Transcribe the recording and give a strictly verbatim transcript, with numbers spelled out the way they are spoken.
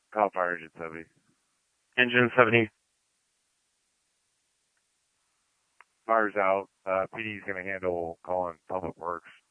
Call fire engine seventy. Engine seventy. Fire's out. Uh, P D's going to handle calling Public Works.